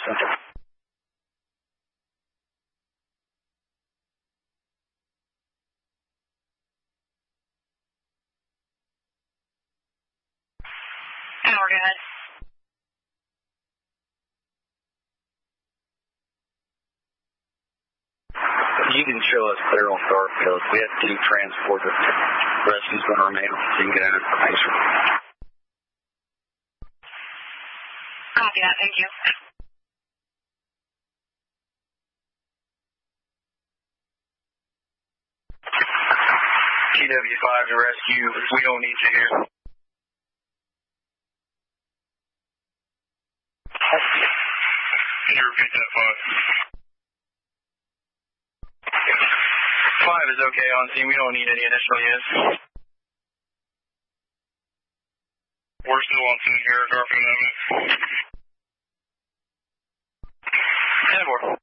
Augusta. Tower, go ahead. You can show us clear on Starfield. We have 2 transporters. Rescue's going to remain on, so you can get that information. Copy that, thank you. TW5 to rescue. We don't need you here. Can you repeat that, 5? 5 is okay on scene. We don't need any additional units. We're still on scene here at Garfield Avenue. 10-4.